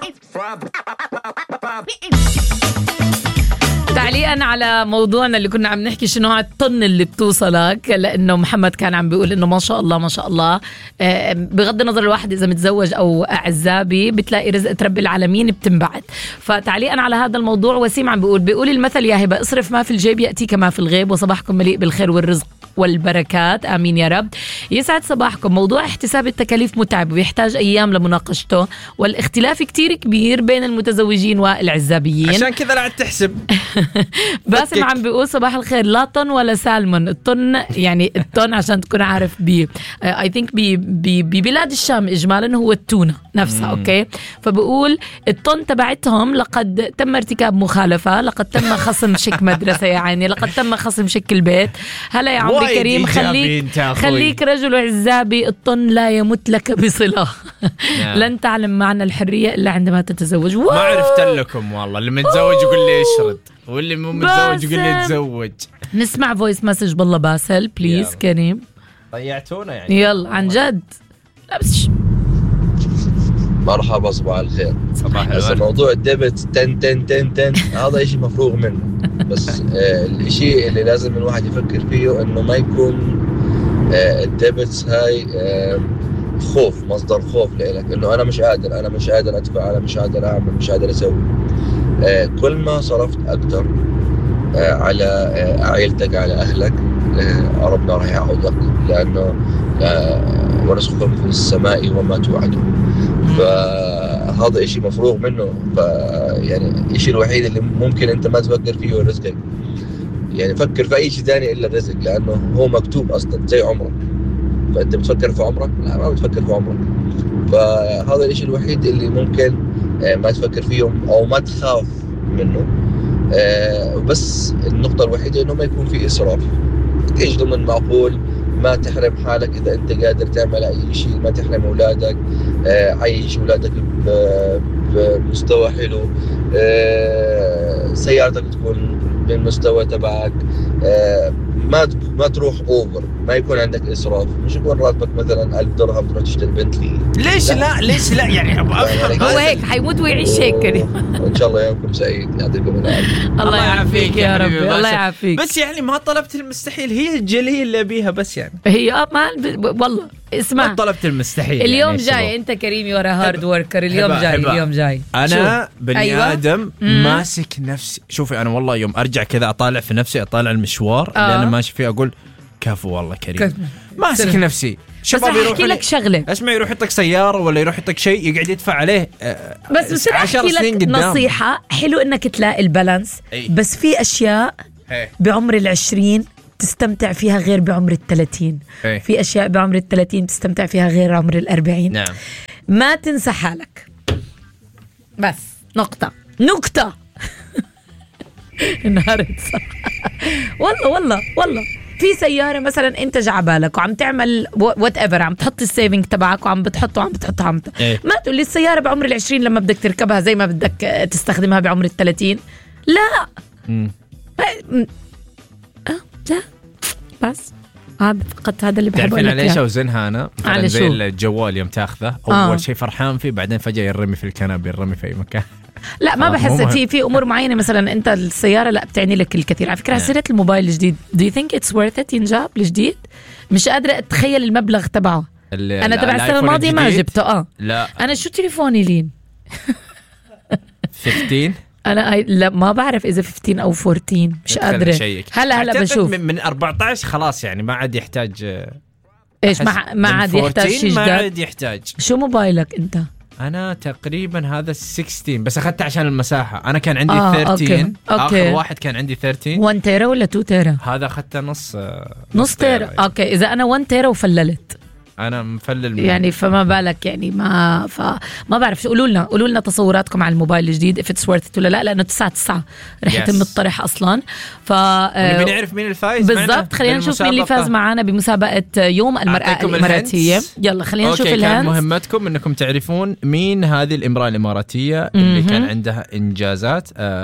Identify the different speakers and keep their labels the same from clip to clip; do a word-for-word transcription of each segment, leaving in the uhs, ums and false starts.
Speaker 1: تعليقا على موضوعنا اللي كنا عم نحكي شنو نوع الطن اللي بتوصلك، لأنه محمد كان عم بيقول إنه ما شاء الله ما شاء الله بغض النظر الواحد إذا متزوج أو أعزابي بتلاقي رزق رب العالمين بتنبعت. فتعليقا على هذا الموضوع وسيم عم بيقول بيقول المثل يا هبة اصرف ما في الجيب يأتيك ما في الغيب، وصباحكم مليء بالخير والرزق والبركات آمين يا رب. يسعد صباحكم. موضوع احتساب التكاليف متعب ويحتاج أيام لمناقشته، والاختلاف كتير كبير بين المتزوجين والعزابيين،
Speaker 2: عشان كذا لا تحسب.
Speaker 1: باسم عم بيقول صباح الخير لا طن ولا سالمون. الطن يعني الطن عشان تكون عارف بي اي ثينك بي ببلاد الشام اجمالا هو التونه نفسها. مم. اوكي فبقول الطن تبعتهم لقد تم ارتكاب مخالفه، لقد تم خصم شيك مدرسه يا عيني، لقد تم خصم شيك البيت. هلا يا عمري كريم خليك خليك رجل عزابي، الطن لا يمت لك بصله. لن تعلم معنى الحريه الا عندما تتزوج.
Speaker 2: ما عرفت لكم والله، اللي متزوج يقول لي اشرد واللي مو متزوج يقول لي اتزوج.
Speaker 1: نسمع فويس مسج بالله باسل بليز كريم.
Speaker 2: ضيعتونا يعني.
Speaker 1: يلا عن جد. لا بس
Speaker 3: مرحبا صباح الخير.
Speaker 2: صباح
Speaker 3: الخير. موضوع الديبت تن تن تن تن هذا إشي مفروغ منه، بس آه الإشي اللي لازم الواحد يفكر فيه إنه ما يكون آه الديبتس هاي آه خوف، مصدر خوف لإلك إنه أنا مش قادر أنا مش قادر أدفع، أنا مش قادر أعمل، مش قادر أسوي. آه كل ما صرفت أكتر آه على آه عائلتك على أهلك آه ربنا راح يعوضك، لأنه آه ورزقكم في السماء وما توعدون. فهذا إشي مفروغ منه. فيعني الإشي الوحيد اللي ممكن أنت ما تفكر فيه هو رزقك. يعني فكر في أي شيء ثاني إلا الرزق، لأنه هو مكتوب أصلا زي عمرك. فأنت بتفكر في عمرك؟ لا ما بتفكر في عمرك. فهذا الإشي الوحيد اللي ممكن ما تفكر فيه أو ما تخاف منه. بس النقطة الوحيدة إنه ما يكون في إسراف. إيش ضمن معقول ما تحرم حالك إذا أنت قادر تعمل أي شيء، ما تحرم أولادك، عيش أولادك بمستوى حلو، سيارتك تكون بالمستوى تبعك، ما ما تروح أوفر، ما يكون عندك إسراف. مش يكون راتبك مثلا ألف درهم تروح تشتري بنتلي.
Speaker 2: ليش لا, لا ليش لا يعني أبغى أفهم.
Speaker 1: هو هيك حيموت ويعيش هيك كريم.
Speaker 3: إن شاء الله يومكم سعيد، يعطيكم العافية.
Speaker 1: الله يعافيك يا ربي، الله يعافيك.
Speaker 2: بس يعني ما طلبت المستحيل، هي الجلية اللي أبيها بس يعني
Speaker 1: هي ما والله اسمع،
Speaker 2: ما طلبت المستحيل.
Speaker 1: اليوم
Speaker 2: يعني
Speaker 1: جاي انت كريمي ورا هارد وركر. اليوم جاي اليوم جاي
Speaker 2: انا بني أيوة. ادم ماسك نفسي. شوفي انا والله يوم ارجع كذا اطالع في نفسي، اطالع المشوار آه. اللي انا ماشي فيه، اقول كفو والله كريم كف. ماسك سلم. نفسي.
Speaker 1: شباب يروح لك شغله،
Speaker 2: اسمع يروح يحطك سياره ولا يروح يحطك شيء يقعد يدفع عليه آه
Speaker 1: بس بس احكي لك نصيحه حلو انك تلاقي البالانس. أي. بس في اشياء هي. بعمر العشرين تستمتع فيها غير بعمر الثلاثين. أي. في أشياء بعمر الثلاثين تستمتع فيها غير عمر الأربعين.
Speaker 2: نعم.
Speaker 1: ما تنسى حالك بس نقطة نقطة. انهارت صح. والله والله والله في سيارة مثلا انت جعبالك وعم تعمل وات ايفر، عم تحط السيفنج تبعك وعم بتحطه وعم بتحطه عم بت...
Speaker 2: أي.
Speaker 1: ما تقول لي السيارة بعمر العشرين لما بدك تركبها زي ما بدك تستخدمها بعمر الثلاثين. لا م. لا بس هذا فقط هذا اللي بحبه.
Speaker 2: تعرفين على ايش اوزنها انا؟
Speaker 1: على
Speaker 2: زي
Speaker 1: شو؟
Speaker 2: الجوال يوم تاخذه اول آه. شيء فرحان فيه، بعدين فجأة يرمي في الكنبه، يرمي في اي مكان.
Speaker 1: لا ما بحس في في امور معينه. مثلا انت السياره لا بتعني لك الكثير. على فكره سياره الموبايل الجديد do you think it's worth it ينجاب الجديد؟ مش قادره اتخيل المبلغ تبعه. انا تبع السنه الماضيه ما جبته. اه
Speaker 2: لا
Speaker 1: انا شو تليفوني لين
Speaker 2: خمستاشر.
Speaker 1: انا لا ما بعرف اذا خمستاشر او أربعتاشر، مش قادره. هلا هلا بشوف
Speaker 2: من أربعتاشر خلاص يعني ما عاد يحتاج
Speaker 1: ايش ما ما عاد يحتاج شيء جديد.
Speaker 2: ما عاد يحتاج.
Speaker 1: شو موبايلك انت؟
Speaker 2: انا تقريبا هذا ستاشر بس اخذته عشان المساحه. انا كان عندي
Speaker 1: آه
Speaker 2: ثلاثة عشر.
Speaker 1: أوكي. أوكي.
Speaker 2: اخر واحد كان عندي ثلاثة عشر
Speaker 1: واحد تيرا ولا اثنين تيرا.
Speaker 2: هذا اخذته نص
Speaker 1: نص تيرا يعني. اوكي اذا انا واحد تيرا وفللت
Speaker 2: انا مفلل
Speaker 1: يعني فما بالك يعني ما فما بعرف شو. قولوا لنا قولوا لنا تصوراتكم على الموبايل الجديد if it's worth it ولا لا، لانه تسعة تسعة رح يتم الطرح اصلا. ف
Speaker 2: نبي نعرف مين الفايز
Speaker 1: بالضبط. خلينا نشوف مين اللي فاز معنا بمسابقه يوم المرأة الاماراتيه. يلا خلينا نشوف الهندس.
Speaker 2: كان مهمتكم انكم تعرفون مين هذه الامرأة الاماراتيه اللي م-م. كان عندها انجازات. آه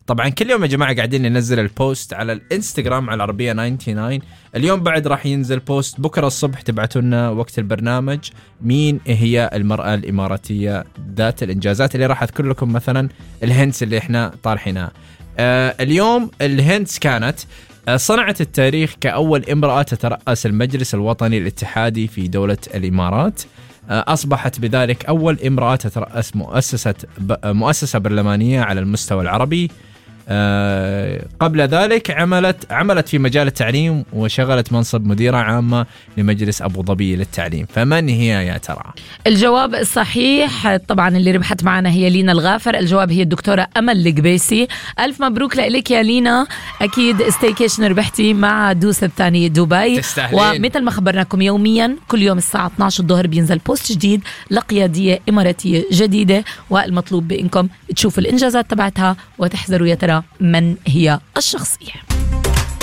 Speaker 2: طبعا كل يوم يا جماعة قاعدين ننزل البوست على الانستغرام على العربية تسعة وتسعين. اليوم بعد راح ينزل بوست، بكرة الصبح تبعتوا لنا وقت البرنامج مين هي المرأة الإماراتية ذات الإنجازات، اللي راح أذكر لكم مثلا الهنتس اللي إحنا طارحينها. آه اليوم الهنتس كانت آه صنعت التاريخ كأول امرأة تترأس المجلس الوطني الاتحادي في دولة الإمارات. أصبحت بذلك أول امرأة تترأس مؤسسة مؤسسة برلمانية على المستوى العربي. أه قبل ذلك عملت عملت في مجال التعليم وشغلت منصب مديرة عامة لمجلس أبو ظبي للتعليم. فمن هي يا ترى؟
Speaker 1: الجواب الصحيح طبعا اللي ربحت معنا هي لينا الغافر. الجواب هي الدكتورة أمل القبيسي. ألف مبروك لك يا لينا، أكيد ستيكيشن ربحتي مع دوس الثاني دبي.
Speaker 2: تستاهلين.
Speaker 1: ومثل ما خبرناكم يوميا كل يوم الساعة اثنعش الظهر بينزل بوست جديد لقيادية إماراتية جديدة، والمطلوب بإنكم تشوفوا الإنجازات تبعتها وتحذروا يا ترى من هي الشخصية.